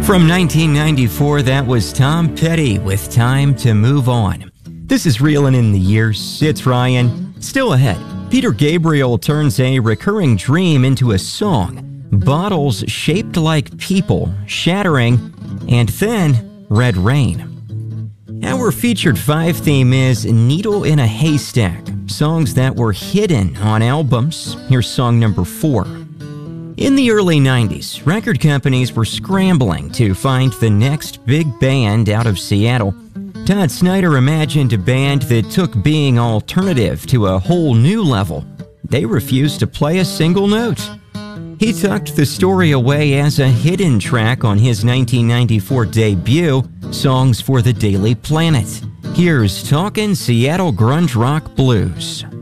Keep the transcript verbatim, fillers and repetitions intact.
From nineteen ninety-four, that was Tom Petty with Time to Move On. This is Reelin' in the Years. It's Ryan. Still ahead, Peter Gabriel turns a recurring dream into a song. Bottles shaped like people, shattering, and then Red Rain. Our featured five theme is Needle in a Haystack, songs that were hidden on albums. Here's song number four. In the early nineties, record companies were scrambling to find the next big band out of Seattle. Todd Snyder imagined a band that took being alternative to a whole new level. They refused to play a single note. He tucked the story away as a hidden track on his nineteen ninety-four debut, Songs for the Daily Planet. Here's Talkin' Seattle Grunge Rock Blues.